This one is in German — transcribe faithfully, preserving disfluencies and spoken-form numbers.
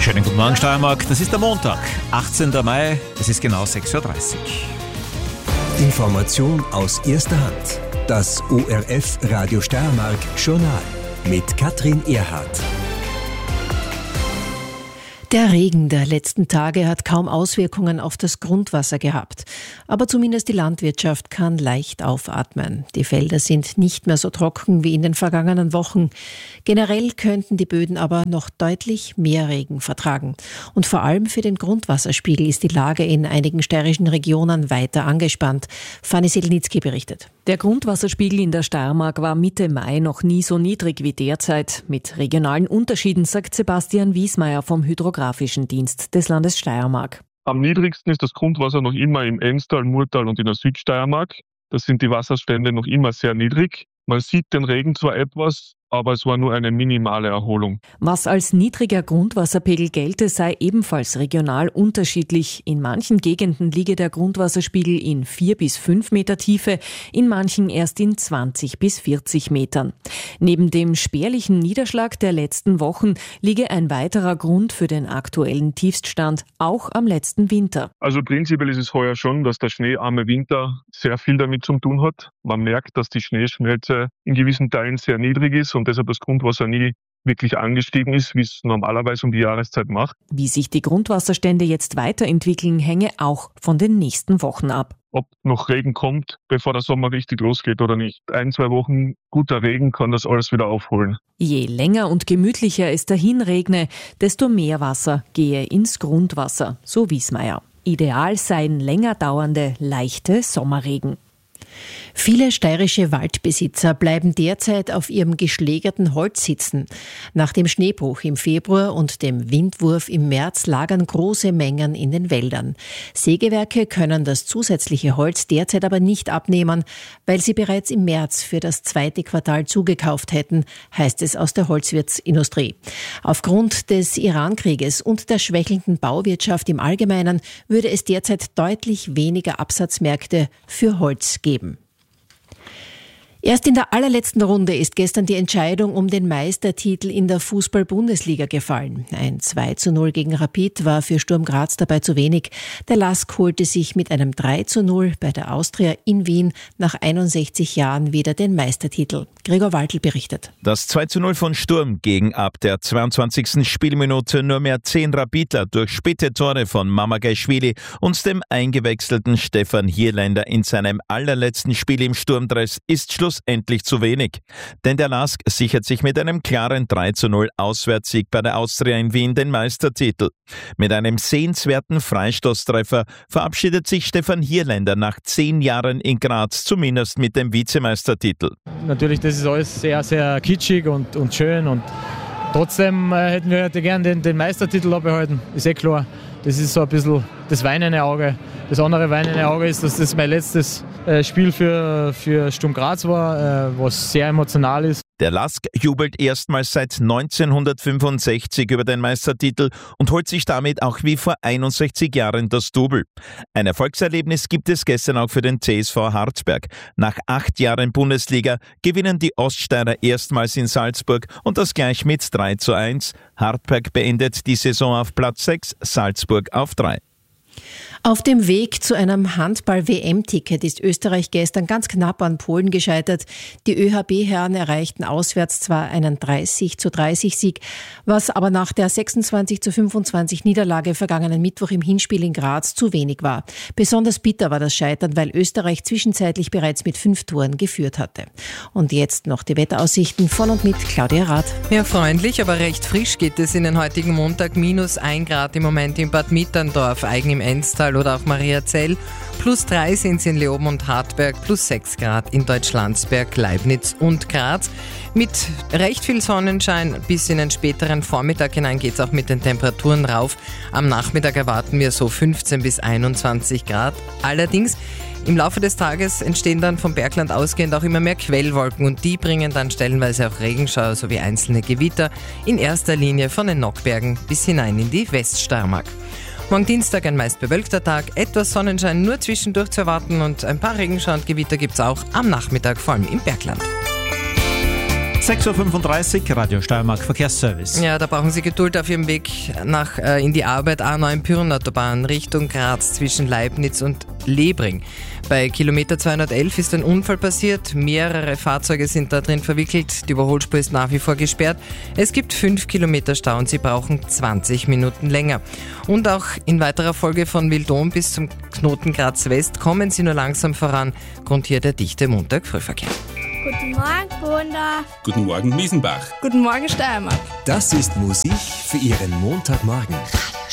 Schönen guten Morgen, Steiermark. Das ist der Montag, achtzehnten Mai. Es ist genau sechs Uhr dreißig. Information aus erster Hand. Das O R F Radio Steiermark Journal mit Katrin Erhardt. Der Regen der letzten Tage hat kaum Auswirkungen auf das Grundwasser gehabt. Aber zumindest die Landwirtschaft kann leicht aufatmen. Die Felder sind nicht mehr so trocken wie in den vergangenen Wochen. Generell könnten die Böden aber noch deutlich mehr Regen vertragen. Und vor allem für den Grundwasserspiegel ist die Lage in einigen steirischen Regionen weiter angespannt. Fanny Selnitzky berichtet. Der Grundwasserspiegel in der Steiermark war Mitte Mai noch nie so niedrig wie derzeit. Mit regionalen Unterschieden, sagt Sebastian Wiesmeier vom Hydrographischen Dienst des Landes Steiermark. Am niedrigsten ist das Grundwasser noch immer im Enstal, Murtal und in der Südsteiermark. Da sind die Wasserstände noch immer sehr niedrig. Man sieht den Regen zwar etwas, aber es war nur eine minimale Erholung. Was als niedriger Grundwasserpegel gelte, sei ebenfalls regional unterschiedlich. In manchen Gegenden liege der Grundwasserspiegel in vier bis fünf Meter Tiefe, in manchen erst in zwanzig bis vierzig Metern. Neben dem spärlichen Niederschlag der letzten Wochen liege ein weiterer Grund für den aktuellen Tiefststand auch am letzten Winter. Also prinzipiell ist es heuer schon, dass der schneearme Winter sehr viel damit zu tun hat. Man merkt, dass die Schneeschmelze in gewissen Teilen sehr niedrig ist und deshalb das Grundwasser nie wirklich angestiegen ist, wie es normalerweise um die Jahreszeit macht. Wie sich die Grundwasserstände jetzt weiterentwickeln, hänge auch von den nächsten Wochen ab. Ob noch Regen kommt, bevor der Sommer richtig losgeht oder nicht. Ein, zwei Wochen guter Regen kann das alles wieder aufholen. Je länger und gemütlicher es dahin regne, desto mehr Wasser gehe ins Grundwasser, so Wiesmeier. Ideal seien länger dauernde, leichte Sommerregen. Viele steirische Waldbesitzer bleiben derzeit auf ihrem geschlägerten Holz sitzen. Nach dem Schneebruch im Februar und dem Windwurf im März lagern große Mengen in den Wäldern. Sägewerke können das zusätzliche Holz derzeit aber nicht abnehmen, weil sie bereits im März für das zweite Quartal zugekauft hätten, heißt es aus der Holzwirtsindustrie. Aufgrund des Iran-Krieges und der schwächelnden Bauwirtschaft im Allgemeinen würde es derzeit deutlich weniger Absatzmärkte für Holz geben. Erst in der allerletzten Runde ist gestern die Entscheidung um den Meistertitel in der Fußball-Bundesliga gefallen. Ein zwei zu null gegen Rapid war für Sturm Graz dabei zu wenig. Der Lask holte sich mit einem drei zu null bei der Austria in Wien nach einundsechzig Jahren wieder den Meistertitel. Gregor Waldl berichtet. Das zwei zu null von Sturm gegen ab der zweiundzwanzigsten Spielminute nur mehr zehn Rapidler durch späte Tore von Mamagashvili und dem eingewechselten Stefan Hierländer in seinem allerletzten Spiel im Sturmdress ist Schluss endlich zu wenig. Denn der Lask sichert sich mit einem klaren drei zu null Auswärtssieg bei der Austria in Wien den Meistertitel. Mit einem sehenswerten Freistoßtreffer verabschiedet sich Stefan Hierländer nach zehn Jahren in Graz zumindest mit dem Vizemeistertitel. Natürlich, das ist alles sehr, sehr kitschig und, und schön und trotzdem äh, hätten wir heute gern den, den Meistertitel abbehalten, ist eh klar. Das ist so ein bisschen das weinende Auge. Das andere weinende Auge ist, dass das mein letztes äh, Spiel für, für Sturm Graz war, äh, was sehr emotional ist. Der Lask jubelt erstmals seit neunzehnhundertfünfundsechzig über den Meistertitel und holt sich damit auch wie vor einundsechzig Jahren das Double. Ein Erfolgserlebnis gibt es gestern auch für den T S V Hartberg. Nach acht Jahren Bundesliga gewinnen die Oststeirer erstmals in Salzburg und das gleich mit drei zu eins. Hartberg beendet die Saison auf Platz sechs, Salzburg auf drei. Auf dem Weg zu einem Handball-W M-Ticket ist Österreich gestern ganz knapp an Polen gescheitert. Die Ö H B-Herren erreichten auswärts zwar einen dreißig zu dreißig Sieg, was aber nach der sechsundzwanzig zu fünfundzwanzig Niederlage vergangenen Mittwoch im Hinspiel in Graz zu wenig war. Besonders bitter war das Scheitern, weil Österreich zwischenzeitlich bereits mit fünf Toren geführt hatte. Und jetzt noch die Wetteraussichten von und mit Claudia Rath. Ja, freundlich, aber recht frisch geht es in den heutigen Montag. Minus ein Grad im Moment in Bad Mitterndorf, Eigen im Enstal oder auf Mariazell. Plus drei sind es in Leoben und Hartberg, plus sechs Grad in Deutschlandsberg, Leibniz und Graz. Mit recht viel Sonnenschein bis in den späteren Vormittag hinein geht es auch mit den Temperaturen rauf. Am Nachmittag erwarten wir so fünfzehn bis einundzwanzig Grad. Allerdings im Laufe des Tages entstehen dann vom Bergland ausgehend auch immer mehr Quellwolken und die bringen dann stellenweise auch Regenschauer sowie einzelne Gewitter, in erster Linie von den Nockbergen bis hinein in die Weststeiermark. Morgen Dienstag ein meist bewölkter Tag, etwas Sonnenschein nur zwischendurch zu erwarten und ein paar Regenschauer und Gewitter gibt es auch am Nachmittag, vor allem im Bergland. sechs Uhr fünfunddreißig, Radio Steiermark Verkehrsservice. Ja, da brauchen Sie Geduld auf Ihrem Weg nach, äh, in die Arbeit. A neun Pyreneeautobahn Richtung Graz zwischen Leibniz und Lebring. Bei Kilometer zweihundertelf ist ein Unfall passiert. Mehrere Fahrzeuge sind da drin verwickelt. Die Überholspur ist nach wie vor gesperrt. Es gibt fünf Kilometer Stau und Sie brauchen zwanzig Minuten länger. Und auch in weiterer Folge von Wildon bis zum Knoten Graz West kommen Sie nur langsam voran. Grund hier der dichte Montag-Frühverkehr. Guten Morgen, Bondorf. Guten Morgen, Wiesenbach. Guten Morgen, Steiermark. Das ist Musik für Ihren Montagmorgen.